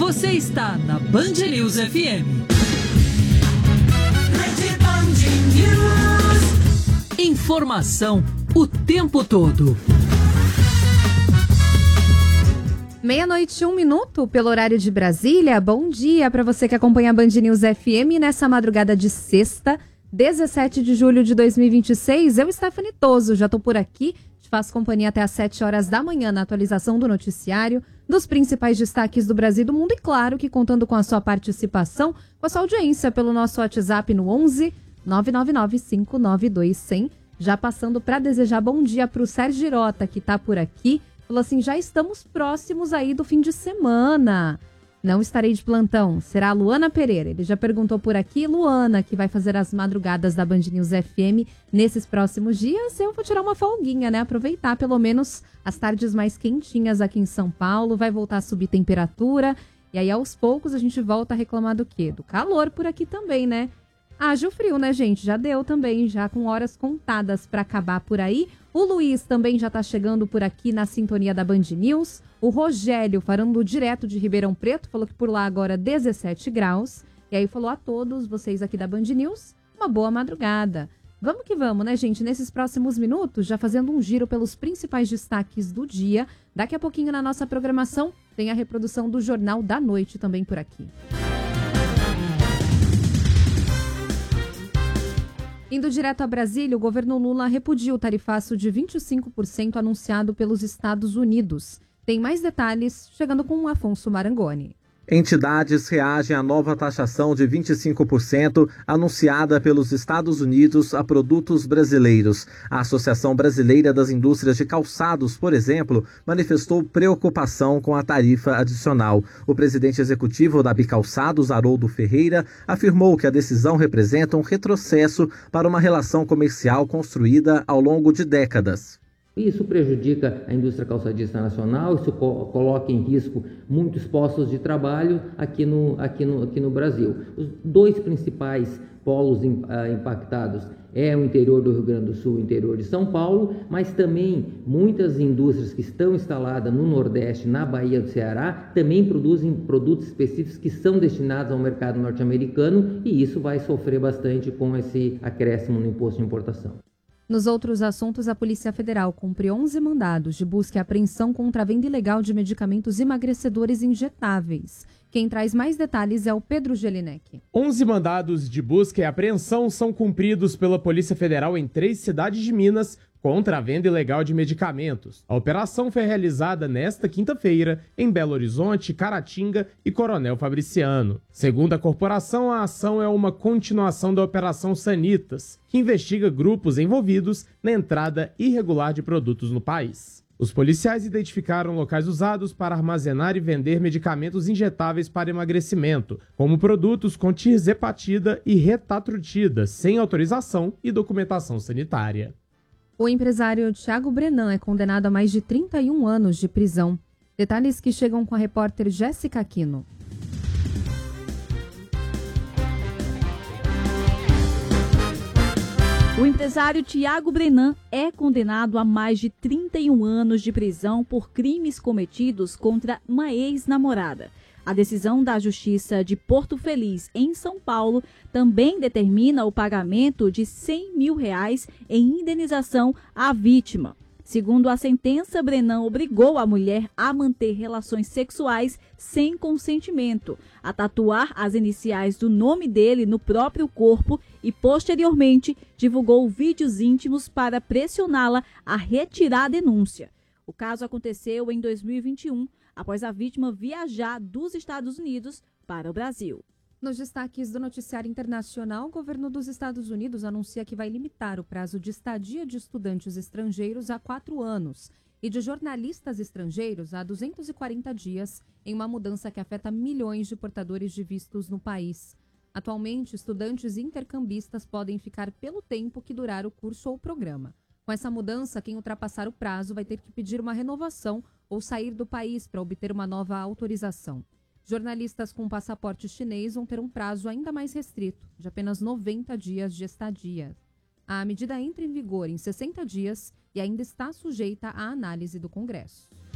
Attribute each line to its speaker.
Speaker 1: Você está na Band News FM. Informação o tempo todo.
Speaker 2: 12:01 pelo horário de Brasília. Bom dia para você que acompanha a Band News FM nessa madrugada de sexta, 17 de julho de 2026. Eu, Stephanie Toso, já estou por aqui. Te faço companhia até às 7 horas da manhã na atualização do noticiário, dos principais destaques do Brasil e do mundo. E claro que contando com a sua participação, com a sua audiência pelo nosso WhatsApp no 11 999 592 100. Já passando para desejar bom dia para o Sérgio Girota, que está por aqui. Falou assim, já estamos próximos aí do fim de semana. Não estarei de plantão, será a Luana Pereira. Ele já perguntou por aqui, Luana, que vai fazer as madrugadas da Band News FM nesses próximos dias. Eu vou tirar uma folguinha, né? Aproveitar pelo menos as tardes mais quentinhas aqui em São Paulo. Vai voltar a subir temperatura. E aí, aos poucos, a gente volta a reclamar do quê? Do calor por aqui também, né? Haja o frio, né, gente? Já deu também, já com horas contadas para acabar por aí. O Luiz também já tá chegando por aqui na sintonia da Band News. O Rogério, falando direto de Ribeirão Preto, falou que por lá agora 17 graus. E aí falou a todos vocês aqui da Band News, uma boa madrugada. Vamos que vamos, né, gente? Nesses próximos minutos, já fazendo um giro pelos principais destaques do dia. Daqui a pouquinho na nossa programação tem a reprodução do Jornal da Noite também por aqui. Indo direto a Brasília, o governo Lula repudia o tarifaço de 25% anunciado pelos Estados Unidos. Tem mais detalhes chegando com o Afonso Marangoni.
Speaker 3: Entidades reagem à nova taxação de 25% anunciada pelos Estados Unidos a produtos brasileiros. A Associação Brasileira das Indústrias de Calçados, por exemplo, manifestou preocupação com a tarifa adicional. O presidente executivo da Bicalçados, Haroldo Ferreira, afirmou que a decisão representa um retrocesso para uma relação comercial construída ao longo de décadas.
Speaker 4: Isso prejudica a indústria calçadista nacional, isso coloca em risco muitos postos de trabalho aqui no Brasil. Os dois principais polos impactados é o interior do Rio Grande do Sul e o interior de São Paulo, mas também muitas indústrias que estão instaladas no Nordeste, na Bahia do Ceará, também produzem produtos específicos que são destinados ao mercado norte-americano e isso vai sofrer bastante com esse acréscimo no imposto de importação.
Speaker 2: Nos outros assuntos, a Polícia Federal cumpre 11 mandados de busca e apreensão contra a venda ilegal de medicamentos emagrecedores injetáveis. Quem traz mais detalhes é o Pedro Gelinek.
Speaker 5: 11 mandados de busca e apreensão são cumpridos pela Polícia Federal em 3 cidades de Minas contra a venda ilegal de medicamentos. A operação foi realizada nesta quinta-feira em Belo Horizonte, Caratinga e Coronel Fabriciano. Segundo a corporação, a ação é uma continuação da Operação Sanitas, que investiga grupos envolvidos na entrada irregular de produtos no país. Os policiais identificaram locais usados para armazenar e vender medicamentos injetáveis para emagrecimento, como produtos com tirzepatida e retatrutida, sem autorização e documentação sanitária.
Speaker 2: O empresário Thiago Brenan é condenado a mais de 31 anos de prisão. Detalhes que chegam com a repórter Jéssica Aquino.
Speaker 6: O empresário Thiago Brenan é condenado a mais de 31 anos de prisão por crimes cometidos contra uma ex-namorada. A decisão da Justiça de Porto Feliz, em São Paulo, também determina o pagamento de R$100 mil em indenização à vítima. Segundo a sentença, Brenan obrigou a mulher a manter relações sexuais sem consentimento, a tatuar as iniciais do nome dele no próprio corpo e, posteriormente, divulgou vídeos íntimos para pressioná-la a retirar a denúncia. O caso aconteceu em 2021, após a vítima viajar dos Estados Unidos para o Brasil.
Speaker 2: Nos destaques do noticiário internacional, o governo dos Estados Unidos anuncia que vai limitar o prazo de estadia de estudantes estrangeiros a 4 anos e de jornalistas estrangeiros a 240 dias, em uma mudança que afeta milhões de portadores de vistos no país. Atualmente, estudantes intercambistas podem ficar pelo tempo que durar o curso ou programa. Com essa mudança, quem ultrapassar o prazo vai ter que pedir uma renovação ou sair do país para obter uma nova autorização. Jornalistas com passaporte chinês vão ter um prazo ainda mais restrito, de apenas 90 dias de estadia. A medida entra em vigor em 60 dias e ainda está sujeita à análise do Congresso.